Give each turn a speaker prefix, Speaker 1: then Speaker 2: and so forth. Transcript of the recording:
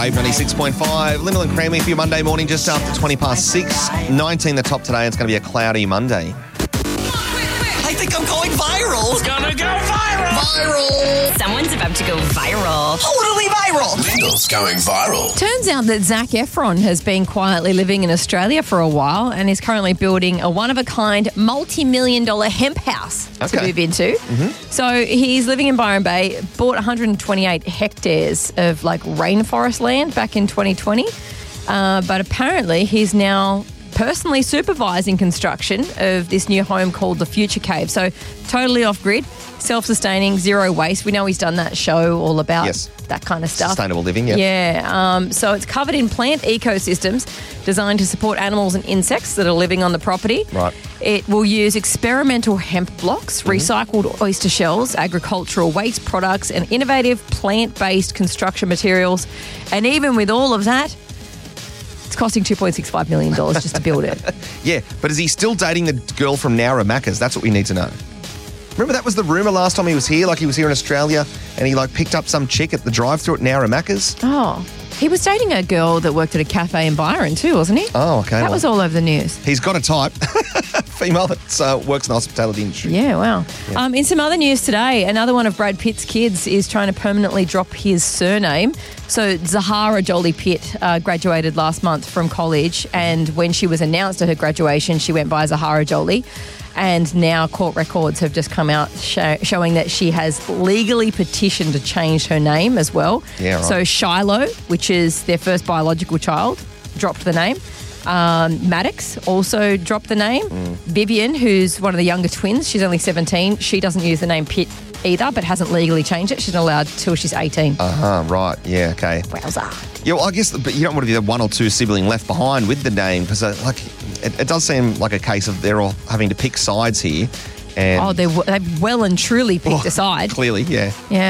Speaker 1: Wave 96.5. Lyndall and Creamy for your Monday morning just after 20 past 6. 19 the top today. It's going to be a cloudy Monday.
Speaker 2: I think I'm going viral.
Speaker 3: It's gonna go viral.
Speaker 2: Viral.
Speaker 4: Someone's about to go viral.
Speaker 2: Totally viral.
Speaker 3: Lyndall's going viral.
Speaker 5: Turns out that Zac Efron has been quietly living in Australia for a while and is currently building a one-of-a-kind multi-million-dollar hemp house to move into. So he's living in Byron Bay, bought 128 hectares of rainforest land back in 2020. But apparently he's now personally supervising construction of this new home called the Future Cave. So totally off-grid, self-sustaining, zero waste. We know he's done that show all about that kind of stuff.
Speaker 1: Sustainable living,
Speaker 5: So it's covered in plant ecosystems designed to support animals and insects that are living on the property.
Speaker 1: Right.
Speaker 5: It will use experimental hemp blocks, recycled oyster shells, agricultural waste products, and innovative plant-based construction materials. And even with all of that, it's costing $2.65 million just to build it.
Speaker 1: Yeah, but is he still dating the girl from Nowra Macca's? That's what we need to know. Remember that was the rumour last time he was here? He was here in Australia and he picked up some chick at the drive-thru at Nowra Macca's?
Speaker 5: Oh, he was dating a girl that worked at a cafe in Byron too, wasn't he?
Speaker 1: Oh, okay.
Speaker 5: That was all over the news.
Speaker 1: He's got a type. Female that works in the hospitality industry.
Speaker 5: Yeah, wow. Yeah. In some other news today, another one of Brad Pitt's kids is trying to permanently drop his surname. So Zahara Jolie Pitt graduated last month from college, and when she was announced at her graduation, she went by Zahara Jolie. And now court records have just come out showing that she has legally petitioned to change her name as well.
Speaker 1: Yeah, right.
Speaker 5: So Shiloh, which is their first biological child, dropped the name. Maddox also dropped the name. Vivian, who's one of the younger twins, she's only 17. She doesn't use the name Pitt either, but hasn't legally changed it. She's not allowed till she's 18.
Speaker 1: Right. Yeah, okay.
Speaker 5: Wowza.
Speaker 1: Yeah, well, I guess, but you don't want to be the one or two sibling left behind with the name because, it does seem like a case of they're all having to pick sides here. And
Speaker 5: they've well and truly picked a side.
Speaker 1: Clearly, yeah.
Speaker 5: Yeah.